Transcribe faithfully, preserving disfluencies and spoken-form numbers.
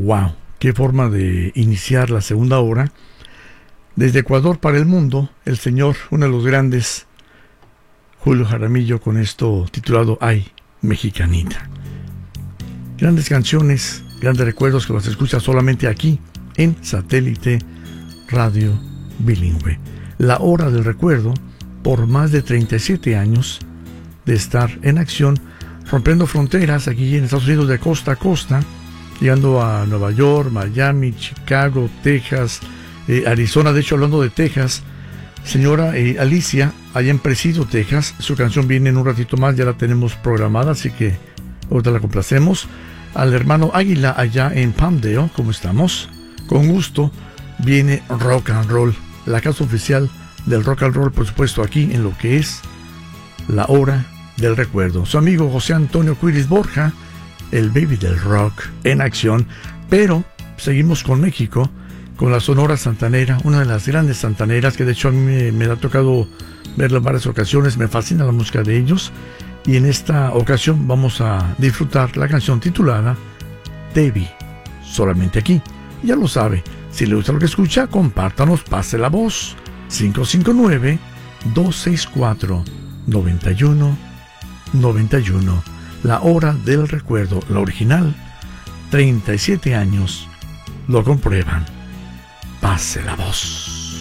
¡Wow! ¡Qué forma de iniciar la segunda hora! Desde Ecuador para el mundo, el señor, uno de los grandes, Julio Jaramillo, con esto titulado Ay, Mexicanita. Grandes canciones, grandes recuerdos que los escuchas solamente aquí, en Satélite Radio Bilingüe. La hora del recuerdo, por más de treinta y siete años de estar en acción, rompiendo fronteras aquí en Estados Unidos de costa a costa, llegando a Nueva York, Miami, Chicago, Texas, eh, Arizona. De hecho, hablando de Texas, señora eh, Alicia, allá en Presidio, Texas, su canción viene en un ratito más, ya la tenemos programada, así que ahorita la complacemos. Al hermano Águila allá en Palmdale, ¿cómo estamos? Con gusto, viene Rock and Roll, la casa oficial del Rock and Roll, por supuesto, aquí en lo que es la hora del recuerdo. Su amigo José Antonio Quiris Borja, el baby del rock en acción. Pero seguimos con México, con la Sonora Santanera, una de las grandes santaneras que de hecho a mí me, me ha tocado verla en varias ocasiones. Me fascina la música de ellos, y en esta ocasión vamos a disfrutar la canción titulada Te vi, solamente aquí. Ya lo sabe, si le gusta lo que escucha, compártanos, pase la voz. Cinco cinco nueve, dos seis cuatro, nueve uno nueve uno. La hora del recuerdo, la original, treinta y siete años lo comprueban. Pase la voz.